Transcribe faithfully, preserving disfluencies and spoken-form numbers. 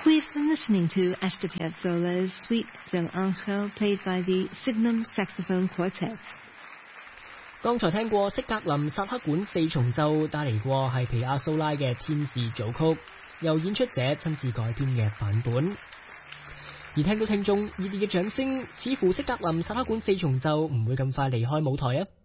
We've been listening to Astor Piazzolla's Suite del Angel, played by the Signum Saxophone Quartet. 剛才聽過色格林薩克管四重奏，帶嚟過係皮亞蘇拉嘅天使組曲，由演出者親自改編嘅版本。而聽到聽眾熱烈嘅掌聲，似乎色格林薩克管四重奏唔會咁快離開舞台啊！